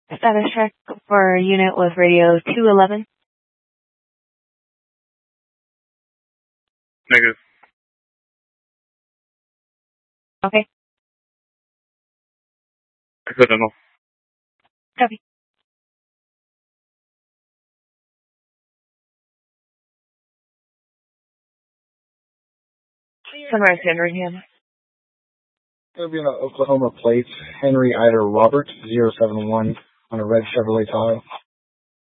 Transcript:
Status check for unit with radio 211. Negative. Okay. Accidental. Copy. Sunrise Henry, Hannah. It'll be on the Oklahoma plate. Henry Ida Robert, 071 on a red Chevrolet Tahoe.